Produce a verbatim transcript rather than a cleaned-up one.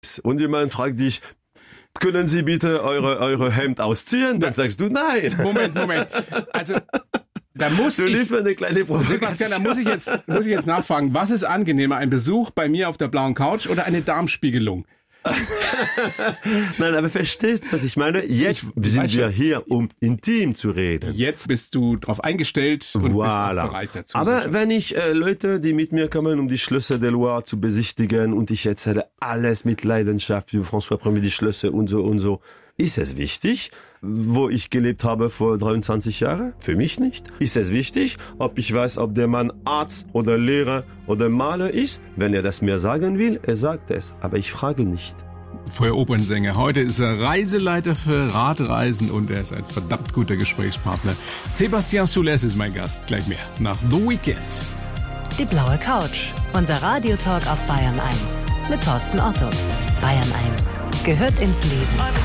Und jemand fragt dich, können Sie bitte eure, eure Hemd ausziehen? Dann sagst du nein. Moment, Moment. Also, da muss du ich, eine kleine Sebastian, da muss ich jetzt, muss ich jetzt nachfragen, was ist angenehmer, ein Besuch bei mir auf der blauen Couch oder eine Darmspiegelung? Nein, aber verstehst du, was ich meine? Jetzt ich, sind wir hier, um intim zu reden. Jetzt bist du drauf eingestellt und voilà. bist auch bereit dazu. Aber so wenn ich äh, Leute, die mit mir kommen, um die Schlösser der Loire zu besichtigen und ich erzähle alles mit Leidenschaft, wie François Premier die Schlösser und so und so, ist es wichtig, wo ich gelebt habe vor dreiundzwanzig Jahren? Für mich nicht. Ist es wichtig, ob ich weiß, ob der Mann Arzt oder Lehrer oder Maler ist? Wenn er das mir sagen will, er sagt es. Aber ich frage nicht. Vorher Opernsänger. Heute ist er Reiseleiter für Radreisen und er ist ein verdammt guter Gesprächspartner. Sébastien Soulès ist mein Gast. Gleich mehr nach The Weekend. Die blaue Couch. Unser Radiotalk auf Bayern eins. Mit Thorsten Otto. Bayern eins gehört ins Leben.